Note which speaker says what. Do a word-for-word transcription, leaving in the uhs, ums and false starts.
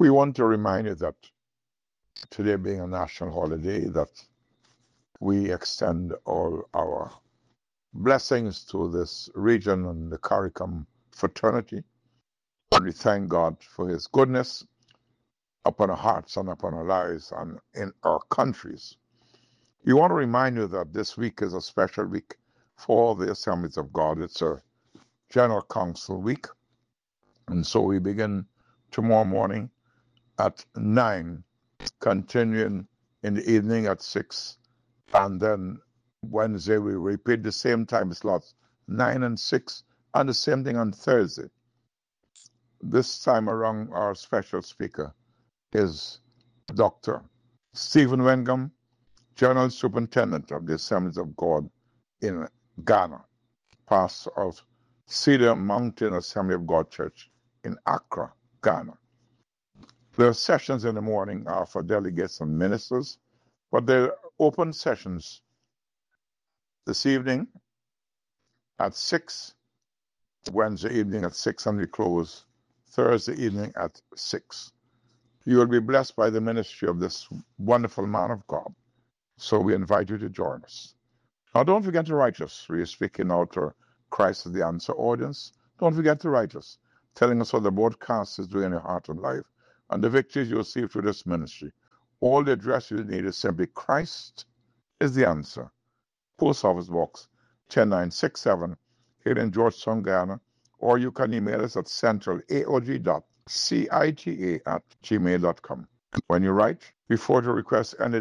Speaker 1: We want to remind you that today being a national holiday, that we extend all our blessings to this region and the CARICOM fraternity. And we thank God for his goodness upon our hearts and upon our lives and in our countries. We want to remind you that this week is a special week for all the Assemblies of God. It's a General Council week. And so we begin tomorrow morning at nine, continuing in the evening at six. And then Wednesday we repeat the same time slots, nine and six, and the same thing on Thursday. This time around, our special speaker is Doctor Stephen Wengam, General Superintendent of the Assemblies of God in Ghana, pastor of Cedar Mountain Assembly of God Church in Accra, Ghana. The sessions in the morning are for delegates and ministers, but they're open sessions this evening at six, Wednesday evening at six, and we close Thursday evening at six. You will be blessed by the ministry of this wonderful man of God. So we invite you to join us. Now, don't forget to write us. We are speaking out to Christ is the Answer audience. Don't forget to write us, telling us what the broadcast is doing in your heart and life, and the victories you receive through this ministry. All the address you need is simply Christ is the Answer. Post Office Box ten nine six seven here in Georgetown, Ghana, or you can email us at centralaog dot cita at gmail dot com. When you write, before to request any